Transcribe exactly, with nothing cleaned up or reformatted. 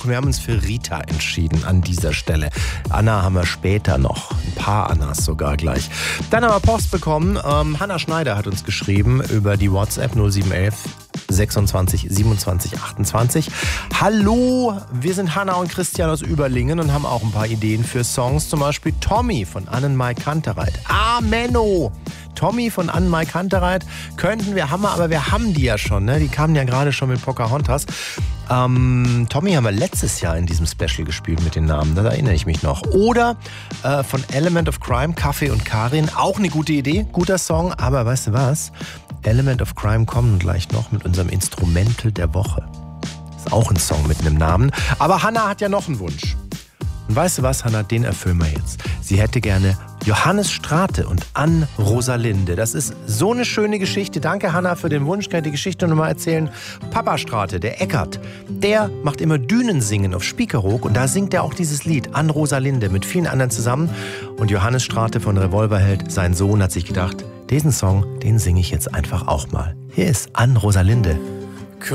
Wir haben uns für Rita entschieden an dieser Stelle. Anna haben wir später noch. Ein paar Annas sogar gleich. Dann haben wir Post bekommen. Ähm, Hanna Schneider hat uns geschrieben über die WhatsApp null sieben eins eins sechsundzwanzig siebenundzwanzig achtundzwanzig. Hallo, wir sind Hanna und Christian aus Überlingen und haben auch ein paar Ideen für Songs. Zum Beispiel Tommy von Annenmai Kantereit. Ah, Menno! Tommy von Annenmai Kantereit könnten wir, haben wir, aber wir haben die ja schon. Ne? Die kamen ja gerade schon mit Pocahontas. Ähm, Tommy haben wir letztes Jahr in diesem Special gespielt mit den Namen, da erinnere ich mich noch. Oder äh, von Element of Crime, Kaffee und Karin, auch eine gute Idee, guter Song, aber weißt du was? Element of Crime kommen gleich noch mit unserem Instrumental der Woche. Ist auch ein Song mit einem Namen, aber Hanna hat ja noch einen Wunsch. Und weißt du was, Hanna, den erfüllen wir jetzt. Sie hätte gerne Johannes Strate und Ann Rosalinde. Das ist so eine schöne Geschichte. Danke, Hanna, für den Wunsch. Kann ich die Geschichte nochmal erzählen? Papa Strate, der Eckart, der macht immer Dünensingen auf Spiekeroog und da singt er auch dieses Lied, Ann Rosalinde, mit vielen anderen zusammen. Und Johannes Strate von Revolverheld, sein Sohn, hat sich gedacht, diesen Song, den singe ich jetzt einfach auch mal. Hier ist Ann Rosalinde.